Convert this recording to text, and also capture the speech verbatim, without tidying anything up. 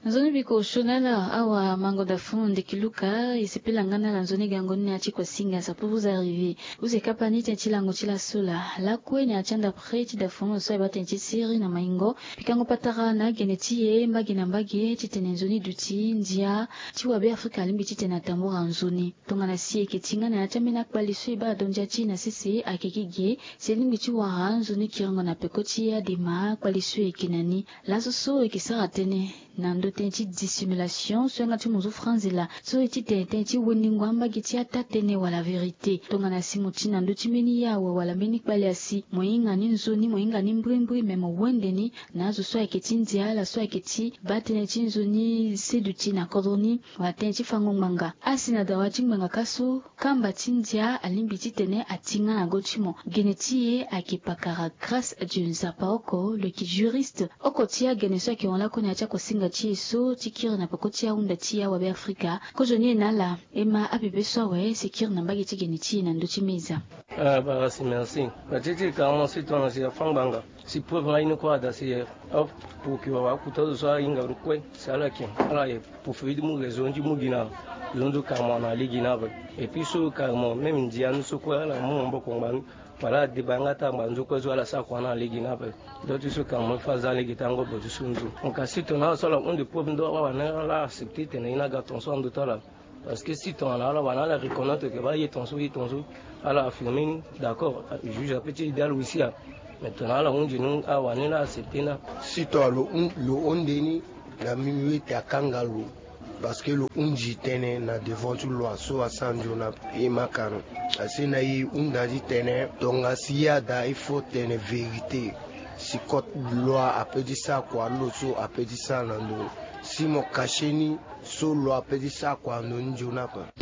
Nzoni biko shonala awa mango da fundi kiluka isipila ngana la nzoni gangoni achi kwa singa ça peut vous arriver. Vous ekapani tenchilango chila sola. La kweni achanda preti da fumu so eba tenchi siri na maingo. Pikango patara na genetiye mbagi na mbagi chitene nzoni duti ndia chiwa be Afrika limbi chitena tambora nzoni. Tonga na siye ketinga na achamina kwali so eba donja chi na sisi akekige selimbi chiwa nzoni kirango na pekoti ya dema kwali so ekinani. Lazo so ekisara tene nando tenchi dissimulation so ngati muzu franzila so eti tenchi weningwa mbagi chi atatene wala verite. Tonga na simu chi nando chimeni yawe wala meni kwali asi moyinga ni nzoni moyinga ni mbwimbwi memo wendeni nazo so eketi ndia so eketi batene chi nzoni seduti na kodoni wa tenchi fango manga asina da wachi manga kaso kamba tindia alimbi titene atinga na gochimo genetiye akipakara grâce à Dieu Nzapaoko le qui juriste okotia geneso ki on la koni acha kosinga chi so tikira na pakotia unda tia wa be Afrika ko joni nala ema apipe so we sikira na mbagi ti genetiye na ndochi meza. Ah bah merci merci. Batiti kama si tona si fambanga. Si preuve ngai ni kwa da si of pour que wa kuta so inga rukwe sala ki ala e pour faire du mu zonji mu gina zonjo kama na ligi na ba et puis so kama même ndian so kwa la mu mboko ngban wala de banga ta mbanzo ko zo ala sa kwa na ligi na ba do tu so kama fa za ligi tango bo sunzu on ka si tona so la on de preuve ndo wa na la accepter tena ina ga ton so ndo tala parce que si ton ala la la reconnaître que va y ton so y ton so ala affirmer d'accord juge a petit idéal aussi maintenant là on dit nous a wane na accepter na si to lo lo ondeni na mimi ta kangalo parce que le unji tene na devant tout loi so asanjo na e makano asina yi undaji tene donc asia da il faut tene vérité si code loi a peut dire ça quoi l'autre a peut dire ça non si mon cacheni so loi a peut dire ça quoi non njona pa